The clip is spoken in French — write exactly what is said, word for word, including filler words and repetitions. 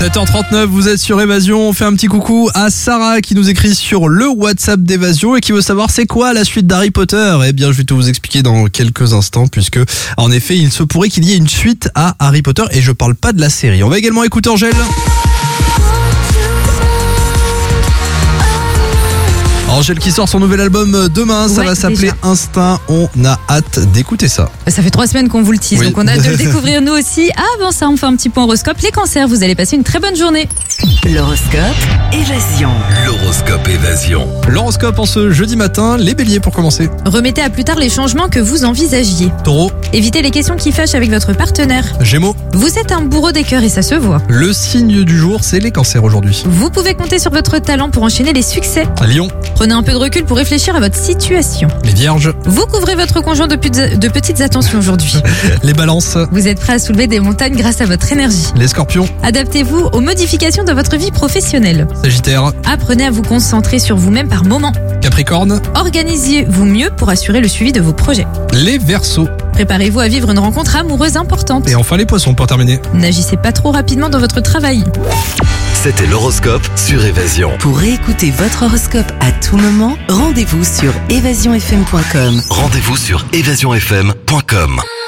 sept heures trente-neuf, vous êtes sur Évasion. On fait un petit coucou à Sarah qui nous écrit sur le WhatsApp d'Évasion et qui veut savoir c'est quoi la suite d'Harry Potter. Eh bien, je vais tout vous expliquer dans quelques instants puisque, en effet, il se pourrait qu'il y ait une suite à Harry Potter et je parle pas de la série. On va également écouter Angèle. Angèle qui sort son nouvel album demain, ça ouais, va s'appeler déjà. Instinct, on a hâte d'écouter ça. Ça fait trois semaines qu'on vous le tease, Oui. donc on a hâte de le découvrir nous aussi. Avant ça, on fait un petit point horoscope. Les cancers, vous allez passer une très bonne journée. L'horoscope Évasion. L'horoscope Évasion. L'horoscope en ce jeudi matin, les béliers pour commencer. Remettez à plus tard les changements que vous envisagiez. Taureau, Évitez les questions qui fâchent avec votre partenaire. Gémeaux, Vous êtes un bourreau des cœurs et ça se voit. le signe du jour, c'est les cancers aujourd'hui. Vous pouvez compter sur votre talent pour enchaîner les succès. Lion, Prenez un peu de recul pour réfléchir à votre situation. les vierges, Vous couvrez votre conjoint de, put- de petites attentions aujourd'hui. les balances, Vous êtes prêt à soulever des montagnes grâce à votre énergie. les scorpions, Adaptez-vous aux modifications de votre vie professionnelle. sagittaire, Apprenez à vous concentrer sur vous-même par moment. capricorne, Organisez-vous mieux pour assurer le suivi de vos projets. les verseaux Préparez-vous à vivre une rencontre amoureuse importante. et enfin les poissons pour terminer. N'agissez pas trop rapidement dans votre travail. C'était l'horoscope sur Évasion. Pour réécouter votre horoscope à tout moment, rendez-vous sur évasion f m point com. Rendez-vous sur évasion f m point com.